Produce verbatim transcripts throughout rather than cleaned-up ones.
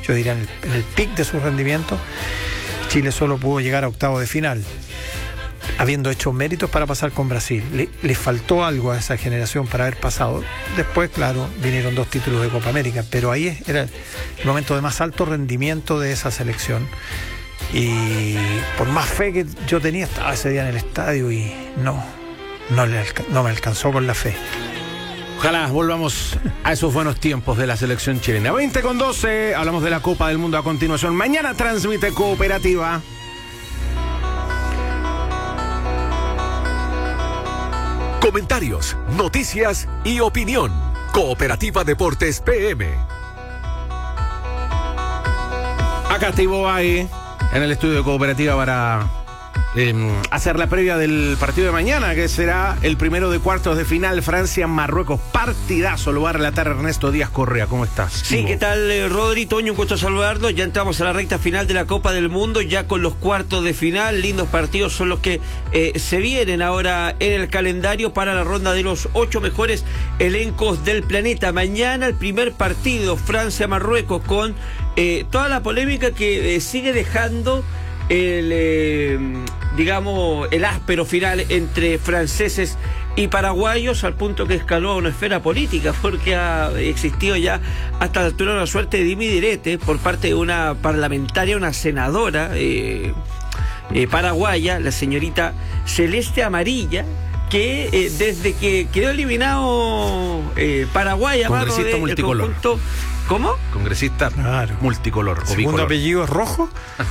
yo diría en el, en el pic de su rendimiento, Chile solo pudo llegar a octavo de final, habiendo hecho méritos para pasar con Brasil. Le, le faltó algo a esa generación para haber pasado. Después, claro, vinieron dos títulos de Copa América, pero ahí era el momento de más alto rendimiento de esa selección. Y por más fe que yo tenía, estaba ese día en el estadio y no, no, le alca- no me alcanzó con la fe. Ojalá volvamos a esos buenos tiempos de la selección chilena. veinte con doce, hablamos de la Copa del Mundo a continuación. Mañana transmite Cooperativa. Comentarios, noticias y opinión. Cooperativa Deportes P M. Acá estuvo ahí en el estudio de Cooperativa para eh, hacer la previa del partido de mañana, que será el primero de cuartos de final, Francia-Marruecos. Partidazo, lo va a relatar Ernesto Díaz Correa. ¿Cómo estás? Sí, Ivo? ¿qué tal, eh, Rodri? Toño, un gusto saludarlos. Ya entramos a la recta final de la Copa del Mundo, ya con los cuartos de final. Lindos partidos son los que eh, se vienen ahora en el calendario para la ronda de los ocho mejores elencos del planeta. Mañana el primer partido, Francia-Marruecos, con eh, toda la polémica que eh, sigue dejando el, eh, digamos, el áspero final entre franceses y paraguayos, al punto que escaló a una esfera política, porque ha existido ya hasta la altura una suerte de dimi direte por parte de una parlamentaria, una senadora eh, eh, paraguaya, la señorita Celeste Amarilla, que eh, desde que quedó eliminado eh, Paraguay, Congresista multicolor. Conjunto, ¿cómo? Congresista Claro. multicolor. o ¿Segundo bicolor. apellido es rojo?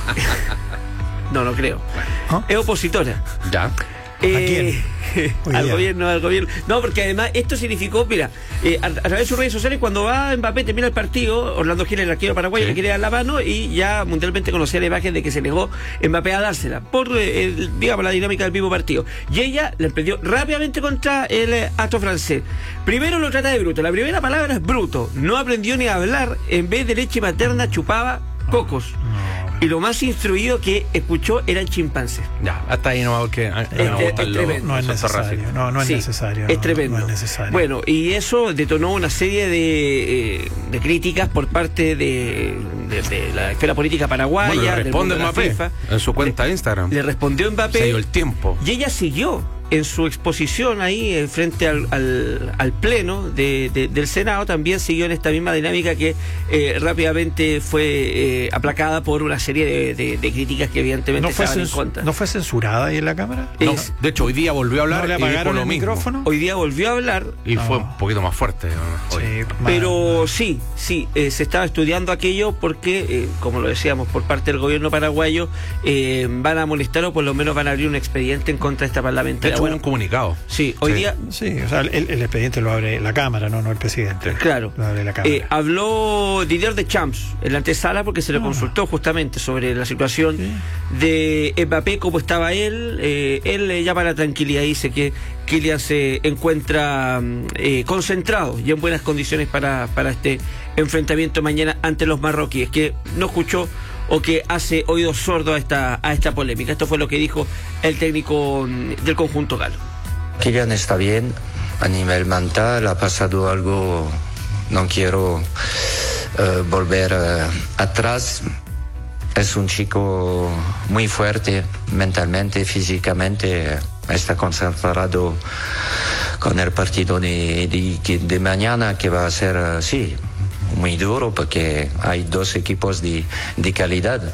No, no creo. ¿Ah? Es opositora. Ya. Eh, Hoy al día. gobierno, al gobierno. No, porque además esto significó, mira, eh, a, a través de sus redes sociales, cuando va Mbappé, termina el partido, Orlando Gil, el arquero paraguayo, Sí. le quiere dar la mano y ya mundialmente conocía la imagen de que se negó Mbappé a dársela por, eh, el, digamos, la dinámica del mismo partido. Y ella le emprendió rápidamente contra el eh, acto francés. Primero lo trata de bruto. La primera palabra es bruto. No aprendió ni a hablar. En vez de leche materna chupaba cocos. Y lo más instruido que escuchó eran chimpancés. Ya, hasta ahí no, porque a- a mí Este- me gustan es los- tremendo. No es los necesario. torráficos. No, no es Sí, necesario. es no, tremendo. No es necesario. Bueno, y eso detonó una serie de, eh, de críticas por parte de, de- de la esfera política paraguaya. Bueno, le del responde mundo de la Mbappé FIFA. en su cuenta Le- de Instagram. Le respondió Mbappé. Se dio el tiempo. Y ella siguió en su exposición ahí eh, frente al, al, al pleno de, de- del Senado, también siguió en esta misma dinámica que eh, rápidamente fue eh, aplacada por una serie de, de- de críticas que evidentemente ¿No fue, estaban en censu- contra. ¿No fue censurada ahí en la cámara? No, Es- de hecho, hoy día volvió a hablar ¿No le y dijo apagaron lo el mismo. micrófono? Hoy día volvió a hablar. Y No. fue un poquito más fuerte. ¿no? Hoy. Sí, Pero mal. sí, sí, eh, se estaba estudiando aquello porque, eh, como lo decíamos, por parte del gobierno paraguayo, eh, van a molestar o por lo menos van a abrir un expediente en contra de esta De parlamentaria. hecho, hubo Bueno, un comunicado. sí, hoy Sí. día, Sí, o sea, el, el expediente lo abre la Cámara, no, no el presidente. claro, Lo abre la Cámara. eh, habló Didier Deschamps en la antesala porque se le Ah. consultó justamente sobre la situación Sí. de Mbappé, cómo estaba él. Eh, él le llama a la tranquilidad y dice que Kylian se encuentra mm, eh, concentrado y en buenas condiciones para, para este enfrentamiento mañana ante los marroquíes, que no escuchó o que hace oídos sordos a esta, a esta polémica. Esto fue lo que dijo el técnico mm, del conjunto galo. Kylian está bien a nivel mental, ha pasado algo, no quiero eh, volver eh, atrás. Es un chico muy fuerte mentalmente, físicamente, está concentrado con el partido de, de, de mañana, que va a ser, eh, sí, muy duro porque hay dos equipos de, de calidad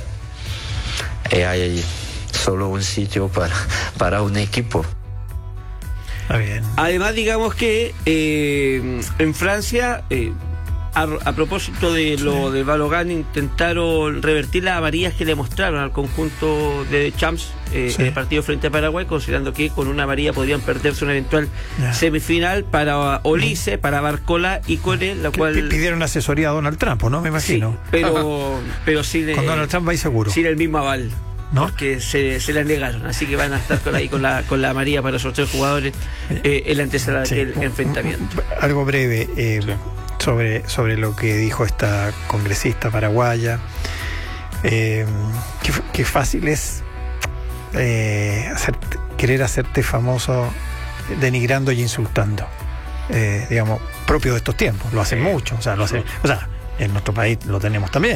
y hay solo un sitio para, para un equipo. Está bien. Además, digamos que eh, en Francia, eh, a, a propósito de lo de Balogan, intentaron revertir las amarillas que le mostraron al conjunto de Champs eh, Sí. en el partido frente a Paraguay, considerando que con una amarilla podrían perderse una eventual Ya. semifinal para Olise, para Barcola y Cone, la Que cual... pi- Pidieron asesoría a Donald Trump, ¿no? Me Sí, imagino. pero, pero sin, Con eh, Donald Trump va ahí seguro. sin el mismo aval. ¿No? Porque se, se la negaron, así que van a estar con ahí con la con la amarilla para esos tres jugadores eh, en la antesala Sí. del enfrentamiento. Algo breve eh, sobre, sobre lo que dijo esta congresista paraguaya. Eh, qué, f- qué fácil es eh, hacerte- querer hacerte famoso denigrando y insultando. Eh, digamos, propio de estos tiempos. Lo hacen mucho. O sea, lo hacen, o sea, en nuestro país lo tenemos también.